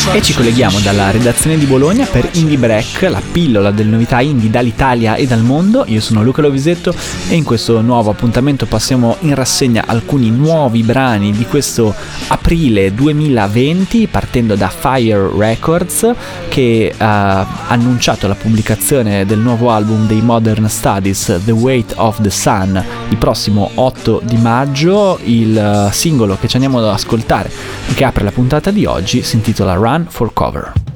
E ci colleghiamo dalla redazione di Bologna per Indie Break, la pillola delle novità indie dall'Italia e dal mondo. Io sono Luca Lovisetto e in questo nuovo appuntamento passiamo in rassegna alcuni nuovi brani di questo aprile 2020, partendo da Fire Records, che ha annunciato la pubblicazione del nuovo album dei Modern Studies, The Weight of the Sun, il prossimo 8 di maggio. Il singolo che ci andiamo ad ascoltare, che apre la puntata di oggi, si intitola Run for Cover.